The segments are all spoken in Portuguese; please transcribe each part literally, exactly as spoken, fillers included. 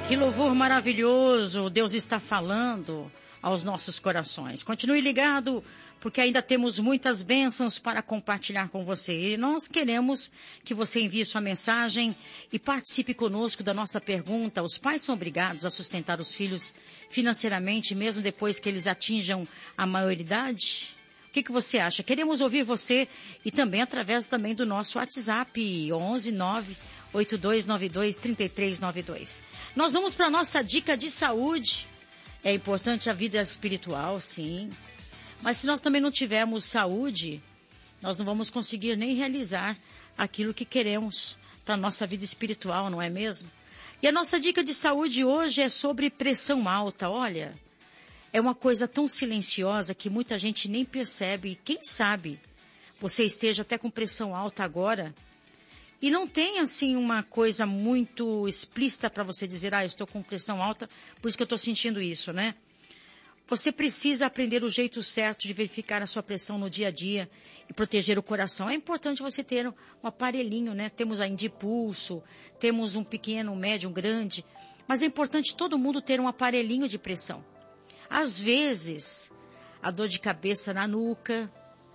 Que louvor maravilhoso, Deus está falando aos nossos corações. Continue ligado, porque ainda temos muitas bênçãos para compartilhar com você. E nós queremos que você envie sua mensagem e participe conosco da nossa pergunta. Os pais são obrigados a sustentar os filhos financeiramente, mesmo depois que eles atinjam a maioridade? O que, que você acha? Queremos ouvir você e também através também do nosso WhatsApp, onze nove oito dois nove dois três três nove dois. Nós vamos para a nossa dica de saúde. É importante a vida espiritual, sim. Mas se nós também não tivermos saúde, nós não vamos conseguir nem realizar aquilo que queremos para a nossa vida espiritual, não é mesmo? E a nossa dica de saúde hoje é sobre pressão alta. Olha, é uma coisa tão silenciosa que muita gente nem percebe. E quem sabe você esteja até com pressão alta agora e não tem, assim, uma coisa muito explícita para você dizer, ah, eu estou com pressão alta, por isso que eu estou sentindo isso, né? Você precisa aprender o jeito certo de verificar a sua pressão no dia a dia e proteger o coração. É importante você ter um aparelhinho, né? Temos aí de pulso, temos um pequeno, um médio, um grande, mas é importante todo mundo ter um aparelhinho de pressão. Às vezes, a dor de cabeça na nuca,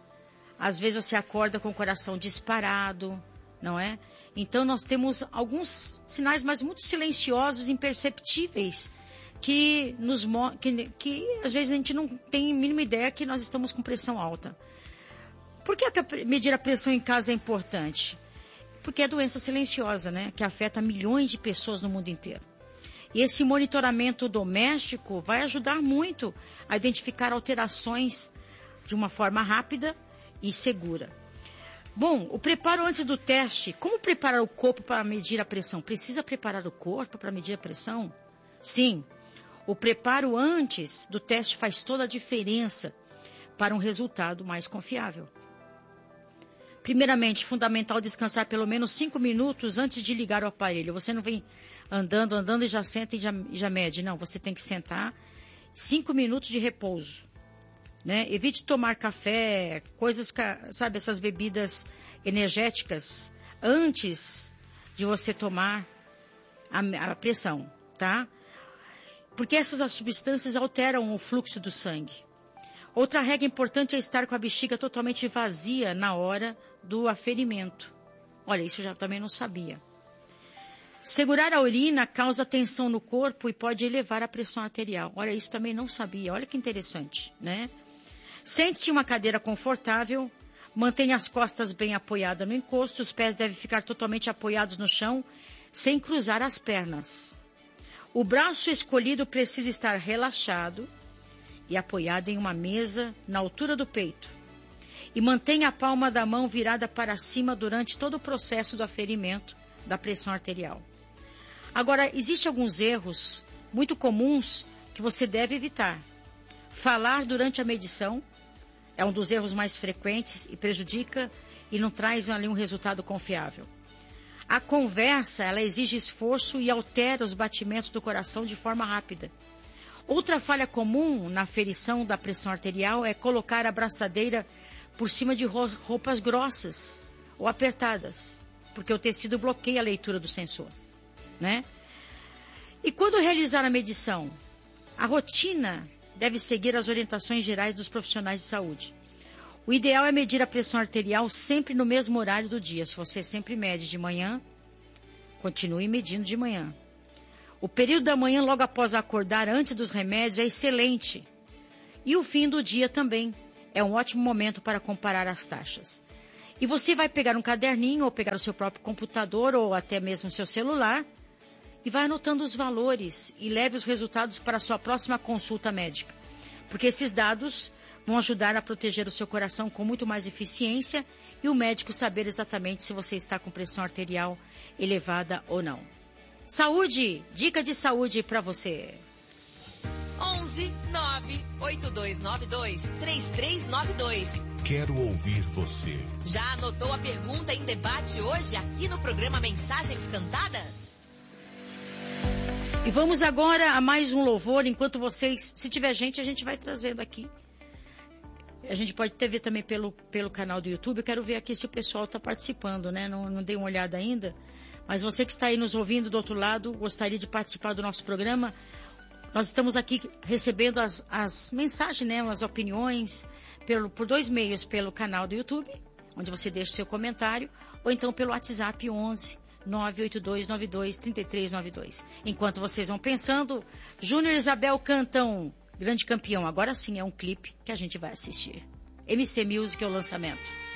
às vezes você acorda com o coração disparado, não é? Então nós temos alguns sinais, mas muito silenciosos, imperceptíveis, que nos que, que às vezes a gente não tem a mínima ideia que nós estamos com pressão alta. Por que medir a pressão em casa é importante? Porque é doença silenciosa, né? Que afeta milhões de pessoas no mundo inteiro. E esse monitoramento doméstico vai ajudar muito a identificar alterações de uma forma rápida e segura. Bom, o preparo antes do teste. Como preparar o corpo para medir a pressão? Precisa preparar o corpo para medir a pressão? Sim. O preparo antes do teste faz toda a diferença para um resultado mais confiável. Primeiramente, fundamental descansar pelo menos cinco minutos antes de ligar o aparelho. Você não vem andando, andando e já senta e já, e já mede. Não, você tem que sentar. Cinco minutos de repouso. Né? Evite tomar café, coisas, sabe, essas bebidas energéticas antes de você tomar a, a pressão, tá? Porque essas substâncias alteram o fluxo do sangue. Outra regra importante é estar com a bexiga totalmente vazia na hora do aferimento. Olha, isso eu já também não sabia. Segurar a urina causa tensão no corpo e pode elevar a pressão arterial. Olha, isso também não sabia. Olha que interessante, né? Sente-se em uma cadeira confortável, mantenha as costas bem apoiadas no encosto, os pés devem ficar totalmente apoiados no chão, sem cruzar as pernas. O braço escolhido precisa estar relaxado e apoiado em uma mesa na altura do peito. E mantenha a palma da mão virada para cima durante todo o processo do aferimento da pressão arterial. Agora, existem alguns erros muito comuns que você deve evitar. Falar durante a medição é um dos erros mais frequentes e prejudica e não traz ali um resultado confiável. A conversa, ela exige esforço e altera os batimentos do coração de forma rápida. Outra falha comum na aferição da pressão arterial é colocar a braçadeira por cima de roupas grossas ou apertadas, porque o tecido bloqueia a leitura do sensor, né? E quando realizar a medição, a rotina deve seguir as orientações gerais dos profissionais de saúde. O ideal é medir a pressão arterial sempre no mesmo horário do dia. Se você sempre mede de manhã, continue medindo de manhã. O período da manhã, logo após acordar, antes dos remédios, é excelente. E o fim do dia também é um ótimo momento para comparar as taxas. E você vai pegar um caderninho, ou pegar o seu próprio computador, ou até mesmo o seu celular, e vai anotando os valores e leve os resultados para a sua próxima consulta médica. Porque esses dados vão ajudar a proteger o seu coração com muito mais eficiência e o médico saber exatamente se você está com pressão arterial elevada ou não. Saúde! Dica de saúde para você. onze nove oito dois nove dois três três nove dois. Quero ouvir você. Já anotou a pergunta em debate hoje aqui no programa Mensagens Cantadas? E vamos agora a mais um louvor, enquanto vocês, se tiver gente, a gente vai trazendo aqui. A gente pode até ver também pelo, pelo canal do YouTube. Eu quero ver aqui se o pessoal está participando, né? Não, não dei uma olhada ainda, Mas você que está aí nos ouvindo do outro lado, gostaria de participar do nosso programa, nós estamos aqui recebendo as, as mensagens, né, as opiniões, pelo, por dois meios, pelo canal do YouTube, onde você deixa o seu comentário, ou então pelo WhatsApp onze nove oito dois nove dois três três nove dois. Enquanto vocês vão pensando, Júnior e Isabel cantam Grande Campeão. Agora sim é um clipe que a gente vai assistir. M C Music é o lançamento.